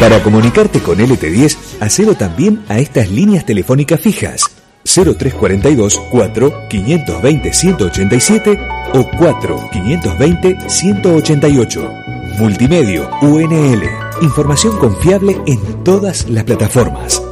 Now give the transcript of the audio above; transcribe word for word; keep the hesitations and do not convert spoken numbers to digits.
Para comunicarte con L T diez, hacelo también a estas líneas telefónicas fijas: cero tres cuarenta y dos, cuatro, quinientos veinte, ciento ochenta y siete o cuatro, quinientos veinte, ciento ochenta y ocho. Multimedio U N L. Información confiable en todas las plataformas.